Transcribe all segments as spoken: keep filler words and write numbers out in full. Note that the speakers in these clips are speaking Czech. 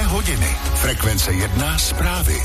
hodiny. Frekvence jedna zprávy.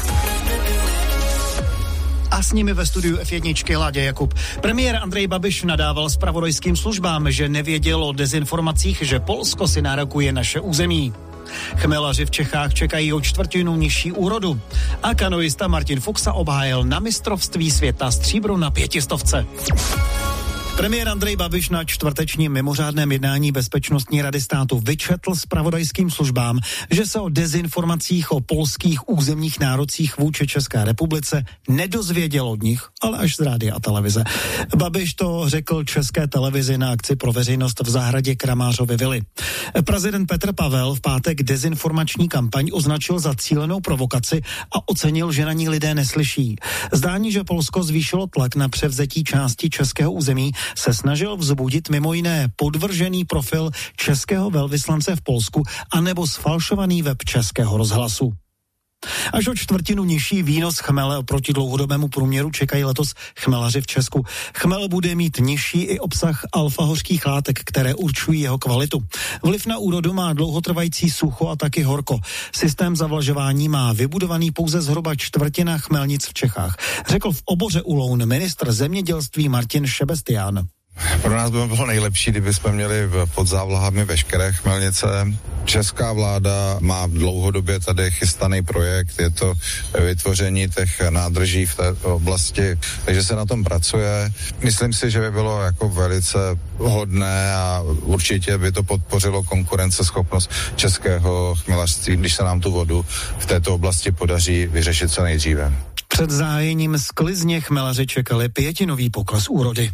A s nimi ve studiu ef jedna Láďa Jakub. Premiér Andrej Babiš nadával zpravodajským službám, že nevěděl o dezinformacích, že Polsko si nárokuje naše území. Chmelaři v Čechách čekají o čtvrtinu nižší úrodu. A kanoista Martin Fuxa obhájil na mistrovství světa stříbro na pětistovce. Premiér Andrej Babiš na čtvrtečním mimořádném jednání Bezpečnostní rady státu vyčetl zpravodajským službám, že se o dezinformacích o polských územních nárocích vůči České republice nedozvěděl od nich, ale až z rádia a televize. Babiš to řekl České televizi na akci pro veřejnost v zahradě Kramářovy vily. Prezident Petr Pavel v pátek dezinformační kampaň označil za cílenou provokaci a ocenil, že na ní lidé neslyší. Zdání, že Polsko zvýšilo tlak na převzetí části českého území, se snažil vzbudit mimo jiné podvržený profil českého velvyslance v Polsku anebo sfalšovaný web Českého rozhlasu. Až o čtvrtinu nižší výnos chmele oproti dlouhodobému průměru čekají letos chmelaři v Česku. Chmel bude mít nižší i obsah alfa-hořkých látek, které určují jeho kvalitu. Vliv na úrodu má dlouhotrvající sucho a taky horko. Systém zavlažování má vybudovaný pouze zhruba čtvrtina chmelnic v Čechách, řekl v Oboře u Loun ministr zemědělství Martin Šebestián. Pro nás by bylo nejlepší, kdyby jsme měli pod závlahami veškeré chmelnice. Česká vláda má dlouhodobě tady chystaný projekt, je to vytvoření těch nádrží v té oblasti, takže se na tom pracuje. Myslím si, že by bylo jako velice hodné a určitě by to podpořilo konkurenceschopnost českého chmelařství, když se nám tu vodu v této oblasti podaří vyřešit co nejdříve. Před zahájením sklizně chmelaři čekali pětinový pokles úrody.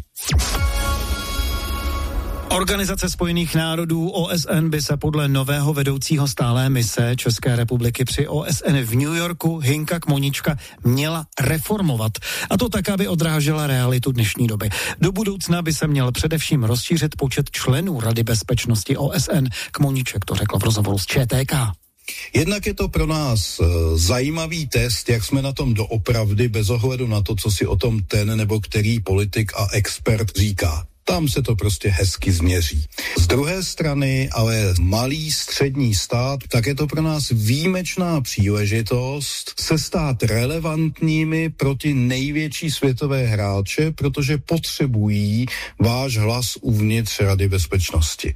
Organizace spojených národů O S N by se podle nového vedoucího stálé mise České republiky při O S N v New Yorku Hinka Kmonička měla reformovat. A to tak, aby odrážela realitu dnešní doby. Do budoucna by se měl především rozšířit počet členů Rady bezpečnosti O S N. Kmoniček to řekla v rozhovoru s Č T K. Jednak je to pro nás e, zajímavý test, jak jsme na tom doopravdy, bez ohledu na to, co si o tom ten nebo který politik a expert říká. Tam se to prostě hezky změří. Z druhé strany, ale malý střední stát, tak je to pro nás výjimečná příležitost se stát relevantními pro ty největší světové hráče, protože potřebují váš hlas uvnitř Rady bezpečnosti.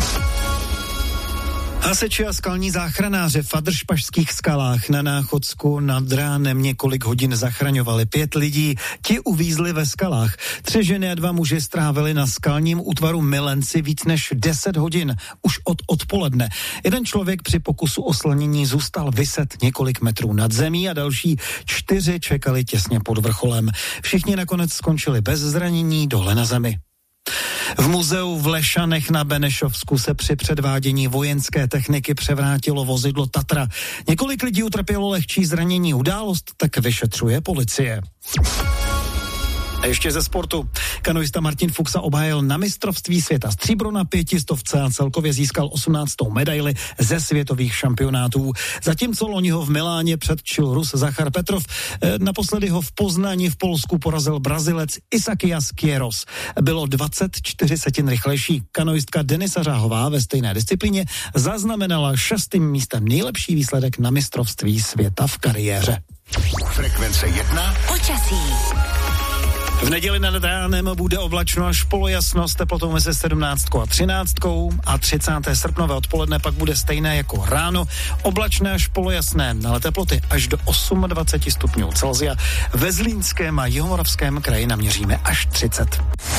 Hasiči a skalní záchranáře v Adršpašských skalách na Náchodsku nad ránem několik hodin zachraňovali pět lidí. Ti uvízli ve skalách. Tři ženy a dva muži strávili na skalním útvaru Milenci víc než deset hodin, už od odpoledne. Jeden člověk při pokusu o slanění zůstal viset několik metrů nad zemí a další čtyři čekali těsně pod vrcholem. Všichni nakonec skončili bez zranění dole na zemi. V muzeu v Lešanech na Benešovsku se při předvádění vojenské techniky převrátilo vozidlo Tatra. Několik lidí utrpělo lehčí zranění. Událost tak vyšetřuje policie. A ještě ze sportu. Kanoista Martin Fuxa obhájil na mistrovství světa stříbro na pětistovce a celkově získal osmnáctou medaili ze světových šampionátů. Zatímco loni ho v Miláně předčil Rus Zachar Petrov, naposledy ho v Poznani v Polsku porazil Brazilec Isakias Kieros. Bylo dvacet čtyři setin rychlejší. Kanoistka Denisa Řáhová ve stejné disciplíně zaznamenala šestým místem nejlepší výsledek na mistrovství světa v kariéře. Frekvence jedna. Počasí. V neděli nad ránem bude oblačno až polojasno s teplotou mezi sedmnáctkou a třináctkou a třicátého srpnové odpoledne pak bude stejné jako ráno. Oblačné až polojasné, ale teploty až do dvacet osm stupňů Celsia. Ve Zlínském a Jihomoravském kraji naměříme až třicet.